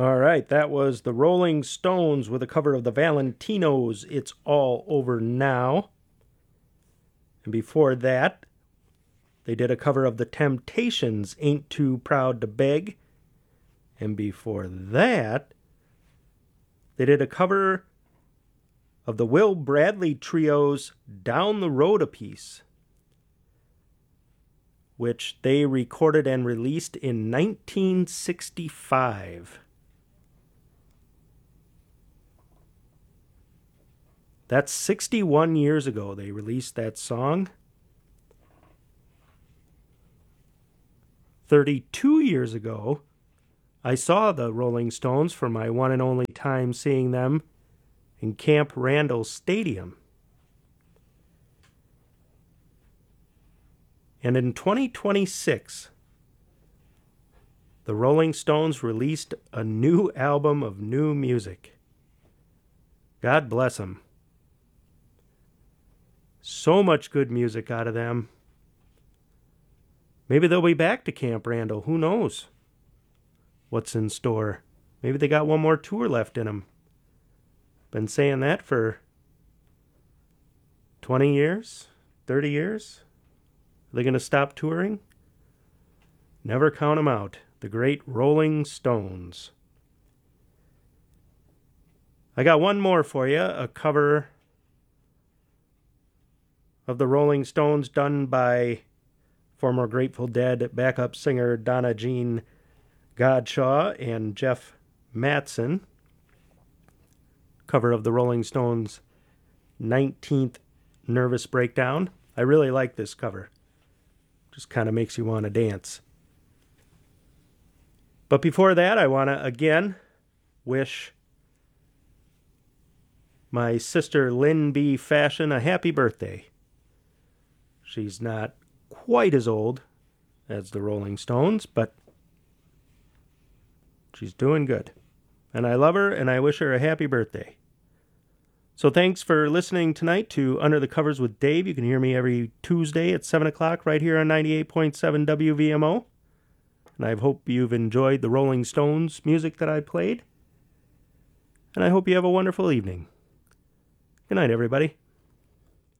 All right, that was the Rolling Stones with a cover of the Valentinos, It's All Over Now. And before that, they did a cover of the Temptations, Ain't Too Proud to Beg. And before that, they did a cover of the Will Bradley Trio's Down the Road a Piece, which they recorded and released in 1965. That's 61 years ago they released that song. 32 years ago, I saw the Rolling Stones for my one and only time seeing them in Camp Randall Stadium. And in 2026, the Rolling Stones released a new album of new music. God bless them. So much good music out of them. Maybe they'll be back to Camp Randall. Who knows what's in store? Maybe they got one more tour left in them. Been saying that for 20 years? 30 years? Are they going to stop touring? Never count them out. The great Rolling Stones. I got one more for you. A cover of the Rolling Stones done by former Grateful Dead backup singer Donna Jean Godshaw and Jeff Mattson. Cover of the Rolling Stones' 19th Nervous Breakdown. I really like this cover. Just kind of makes you want to dance. But before that, I want to again wish my sister Lynn B. Fashion a happy birthday. She's not quite as old as the Rolling Stones, but she's doing good. And I love her, and I wish her a happy birthday. So thanks for listening tonight to Under the Covers with Dave. You can hear me every Tuesday at 7 o'clock right here on 98.7 WVMO. And I hope you've enjoyed the Rolling Stones music that I played. And I hope you have a wonderful evening. Good night, everybody.